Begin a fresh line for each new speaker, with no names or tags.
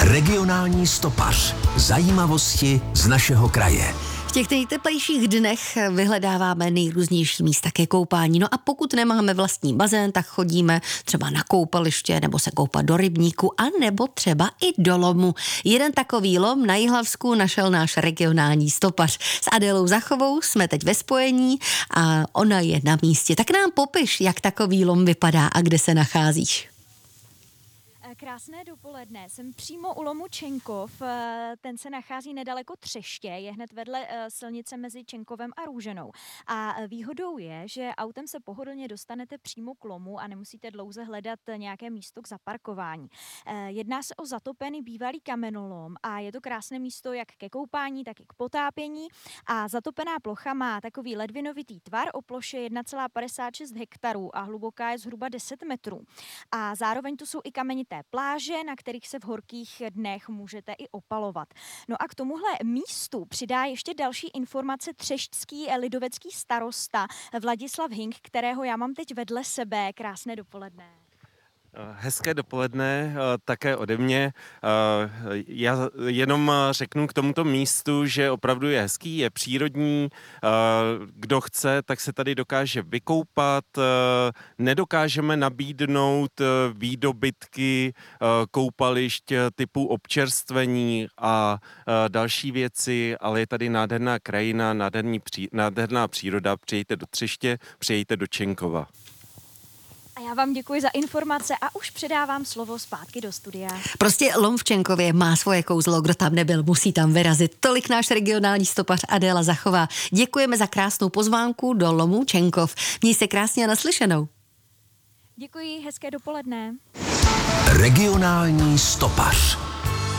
Regionální stopař. Zajímavosti z našeho kraje.
V těch nejteplejších dnech vyhledáváme nejrůznější místa ke koupání. No a pokud nemáme vlastní bazén, tak chodíme třeba na koupaliště nebo se koupat do rybníku a nebo třeba i do lomu. Jeden takový lom na Jihlavsku našel náš regionální stopař. S Adélou Zachovou jsme teď ve spojení a ona je na místě. Tak nám popiš, jak takový lom vypadá a kde se nacházíš.
Krásné dopoledne. Jsem přímo u lomu Čenkov. Ten se nachází nedaleko Třeště, je hned vedle silnice mezi Čenkovem a Růženou. A výhodou je, že autem se pohodlně dostanete přímo k lomu a nemusíte dlouze hledat nějaké místo k zaparkování. Jedná se o zatopený bývalý kamenolom a je to krásné místo jak ke koupání, tak i k potápění. A zatopená plocha má takový ledvinovitý tvar o ploše 1,56 hektarů a hluboká je zhruba 10 metrů. A zároveň tu jsou i kamenité pláže, na kterých se v horkých dnech můžete i opalovat. No a k tomuhle místu přidá ještě další informace třeštský lidovecký starosta Vladislav Hink, kterého já mám teď vedle sebe. Krásné dopoledne.
Hezké dopoledne také ode mě. Já jenom řeknu k tomuto místu, že opravdu je hezký, je přírodní. Kdo chce, tak se tady dokáže vykoupat. Nedokážeme nabídnout výdobytky koupališť typu občerstvení a další věci, ale je tady nádherná krajina, nádherná příroda. Přijďte do Třeště, přijďte do Čenkova.
A já vám děkuji za informace a už předávám slovo zpátky do studia.
Prostě lom v Čenkově má svoje kouzlo, kdo tam nebyl, musí tam vyrazit. Tolik náš regionální stopař Adéla Zachová. Děkujeme za krásnou pozvánku do lomu Čenkov. Měj se krásně a naslyšenou.
Děkuji, hezké dopoledne.
Regionální stopař.